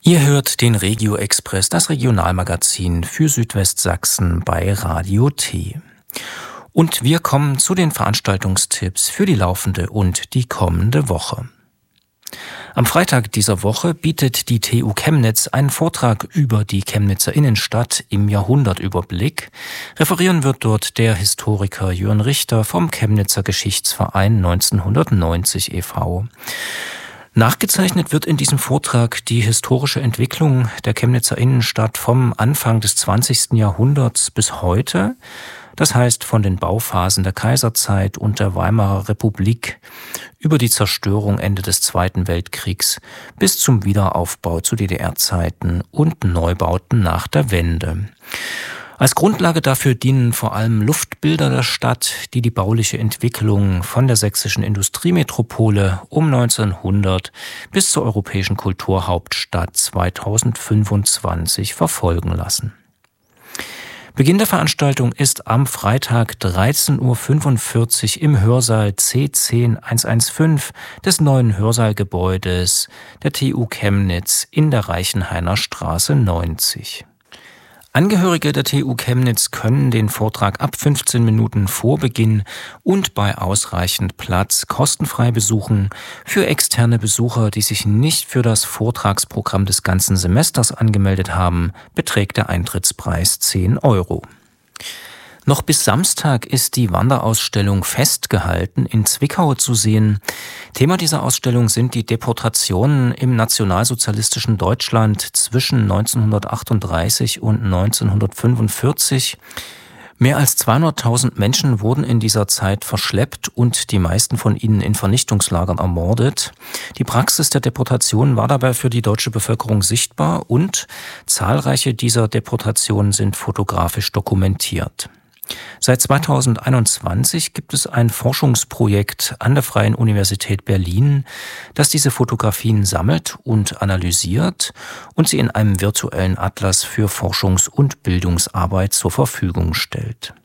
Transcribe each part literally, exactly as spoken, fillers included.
Ihr hört den Regio Express, das Regionalmagazin für Südwestsachsen bei Radio T. Und wir kommen zu den Veranstaltungstipps für die laufende und die kommende Woche. Am Freitag dieser Woche bietet die T U Chemnitz einen Vortrag über die Chemnitzer Innenstadt im Jahrhundertüberblick. Referieren wird dort der Historiker Jörn Richter vom Chemnitzer Geschichtsverein neunzehnhundertneunzig e V Nachgezeichnet wird in diesem Vortrag die historische Entwicklung der Chemnitzer Innenstadt vom Anfang des zwanzigsten Jahrhunderts bis heute. Das heißt von den Bauphasen der Kaiserzeit und der Weimarer Republik über die Zerstörung Ende des Zweiten Weltkriegs bis zum Wiederaufbau zu D D R-Zeiten und Neubauten nach der Wende. Als Grundlage dafür dienen vor allem Luftbilder der Stadt, die die bauliche Entwicklung von der sächsischen Industriemetropole um neunzehnhundert bis zur europäischen Kulturhauptstadt zweitausendfünfundzwanzig verfolgen lassen. Beginn der Veranstaltung ist am Freitag dreizehn Uhr fünfundvierzig im Hörsaal C zehn hundertfünfzehn des neuen Hörsaalgebäudes der T U Chemnitz in der Reichenhainer Straße neunzig. Angehörige der T U Chemnitz können den Vortrag ab fünfzehn Minuten vor Beginn und bei ausreichend Platz kostenfrei besuchen. Für externe Besucher, die sich nicht für das Vortragsprogramm des ganzen Semesters angemeldet haben, beträgt der Eintrittspreis zehn Euro. Noch bis Samstag ist die Wanderausstellung Festgehalten in Zwickau zu sehen. Thema dieser Ausstellung sind die Deportationen im nationalsozialistischen Deutschland zwischen neunzehnhundertachtunddreißig und neunzehnhundertfünfundvierzig. Mehr als zweihunderttausend Menschen wurden in dieser Zeit verschleppt und die meisten von ihnen in Vernichtungslagern ermordet. Die Praxis der Deportation war dabei für die deutsche Bevölkerung sichtbar und zahlreiche dieser Deportationen sind fotografisch dokumentiert. Seit zweitausendeinundzwanzig gibt es ein Forschungsprojekt an der Freien Universität Berlin, das diese Fotografien sammelt und analysiert und sie in einem virtuellen Atlas für Forschungs- und Bildungsarbeit zur Verfügung stellt.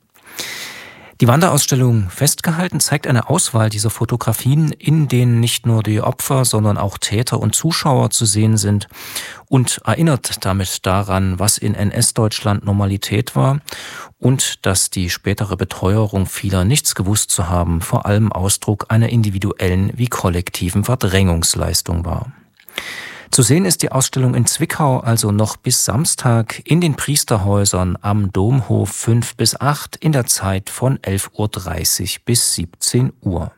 Die Wanderausstellung Festgehalten zeigt eine Auswahl dieser Fotografien, in denen nicht nur die Opfer, sondern auch Täter und Zuschauer zu sehen sind und erinnert damit daran, was in N S-Deutschland Normalität war und dass die spätere Beteuerung vieler, nichts gewusst zu haben, vor allem Ausdruck einer individuellen wie kollektiven Verdrängungsleistung war. Zu sehen ist die Ausstellung in Zwickau also noch bis Samstag in den Priesterhäusern am Domhof fünf bis acht in der Zeit von elf Uhr dreißig bis siebzehn Uhr.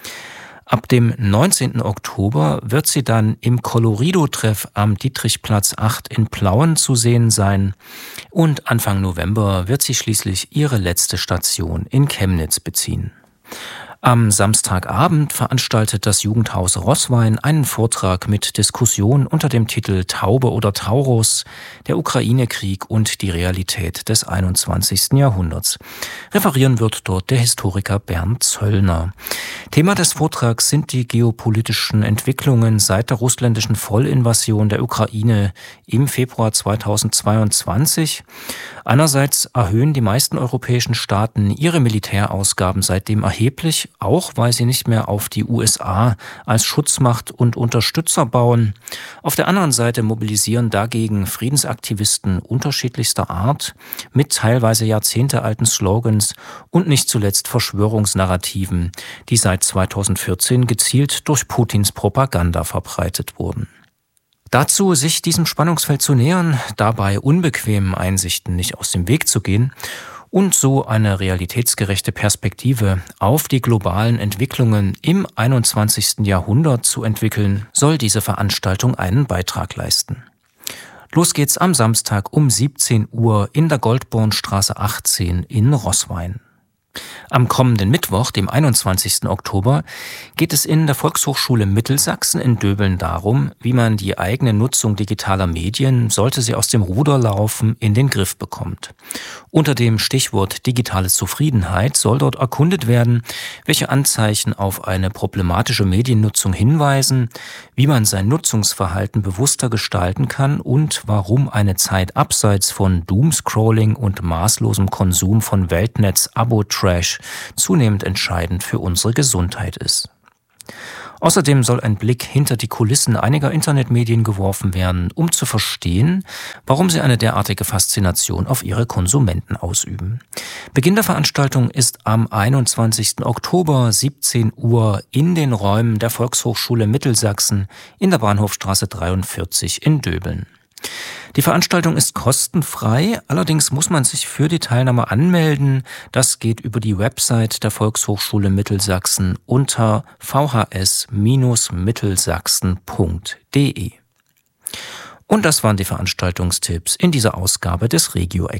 Ab dem neunzehnten Oktober wird sie dann im Colorido-Treff am Dietrichplatz acht in Plauen zu sehen sein und Anfang November wird sie schließlich ihre letzte Station in Chemnitz beziehen. Am Samstagabend veranstaltet das Jugendhaus Roßwein einen Vortrag mit Diskussion unter dem Titel Taube oder Taurus, der Ukraine-Krieg und die Realität des einundzwanzigsten Jahrhunderts. Referieren wird dort der Historiker Bernd Zöllner. Thema des Vortrags sind die geopolitischen Entwicklungen seit der russländischen Vollinvasion der Ukraine im Februar zweitausendzweiundzwanzig. Einerseits erhöhen die meisten europäischen Staaten ihre Militärausgaben seitdem erheblich, auch weil sie nicht mehr auf die U S A als Schutzmacht und Unterstützer bauen. Auf der anderen Seite mobilisieren dagegen Friedensaktivisten unterschiedlichster Art mit teilweise jahrzehntealten Slogans und nicht zuletzt Verschwörungsnarrativen, die seit zweitausendvierzehn gezielt durch Putins Propaganda verbreitet wurden. Dazu, sich diesem Spannungsfeld zu nähern, dabei unbequemen Einsichten nicht aus dem Weg zu gehen und so eine realitätsgerechte Perspektive auf die globalen Entwicklungen im einundzwanzigsten Jahrhundert zu entwickeln, soll diese Veranstaltung einen Beitrag leisten. Los geht's am Samstag um siebzehn Uhr in der Goldbornstraße achtzehn in Roßwein. Am kommenden Mittwoch, dem einundzwanzigsten Oktober, geht es in der Volkshochschule Mittelsachsen in Döbeln darum, wie man die eigene Nutzung digitaler Medien, sollte sie aus dem Ruder laufen, in den Griff bekommt. Unter dem Stichwort digitale Zufriedenheit soll dort erkundet werden, welche Anzeichen auf eine problematische Mediennutzung hinweisen, wie man sein Nutzungsverhalten bewusster gestalten kann und warum eine Zeit abseits von Doomscrolling und maßlosem Konsum von Weltnetz-Abo-Trash zunehmend entscheidend für unsere Gesundheit ist. Außerdem soll ein Blick hinter die Kulissen einiger Internetmedien geworfen werden, um zu verstehen, warum sie eine derartige Faszination auf ihre Konsumenten ausüben. Beginn der Veranstaltung ist am einundzwanzigsten Oktober siebzehn Uhr in den Räumen der Volkshochschule Mittelsachsen in der Bahnhofstraße dreiundvierzig in Döbeln. Die Veranstaltung ist kostenfrei, allerdings muss man sich für die Teilnahme anmelden. Das geht über die Website der Volkshochschule Mittelsachsen unter v h s Bindestrich mittelsachsen punkt d e. Und das waren die Veranstaltungstipps in dieser Ausgabe des Regio